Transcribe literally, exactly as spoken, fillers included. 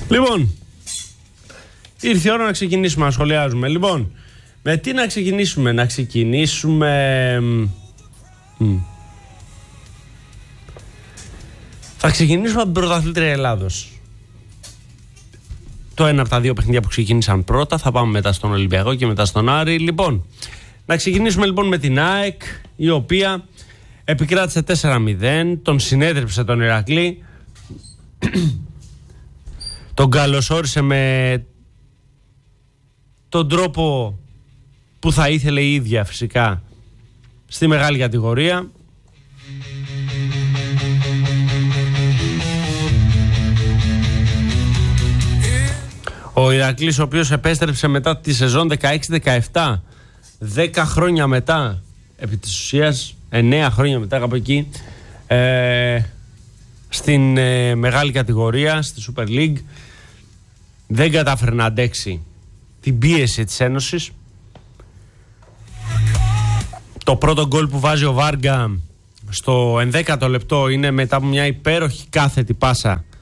Λοιπόν, ήρθε η ώρα να ξεκινήσουμε να σχολιάζουμε. Λοιπόν, με τι να ξεκινήσουμε? Να ξεκινήσουμε... Mm. Θα ξεκινήσουμε από την πρωταθλήτρια Ελλάδος. Το ένα από τα δύο παιχνίδια που ξεκίνησαν πρώτα. Θα πάμε μετά στον Ολυμπιακό και μετά στον Άρη. Λοιπόν, να ξεκινήσουμε λοιπόν με την ΑΕΚ, η οποία επικράτησε τέσσερα μηδέν. Τον συνέδριψε τον Ηρακλή. Τον καλωσόρισε με τον τρόπο που θα ήθελε η ίδια φυσικά στη μεγάλη κατηγορία. Ο Ηρακλής, ο οποίος επέστρεψε μετά τη σεζόν δεκαέξι δεκαεπτά, δέκα χρόνια μετά, επί της ουσίας εννέα χρόνια μετά από εκεί, ε, στην ε, μεγάλη κατηγορία, στη Super League, δεν κατάφερε να αντέξει την πίεση της Ένωσης. Το πρώτο γκολ που βάζει ο Βάργα στο ενδέκατο λεπτό είναι μετά από μια υπέροχη κάθετη πάσα